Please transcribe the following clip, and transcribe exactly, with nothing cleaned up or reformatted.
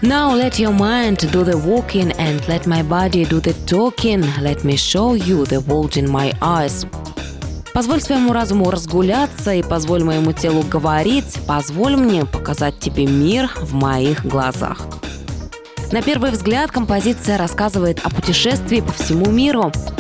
Now let your mind do the walking and let my body do the talking. Let me show you the world in my eyes. Позволь своему разуму разгуляться и позволь моему телу говорить. Позволь мне показать тебе мир в моих глазах. На первый взгляд композиция рассказывает о путешествии по всему миру.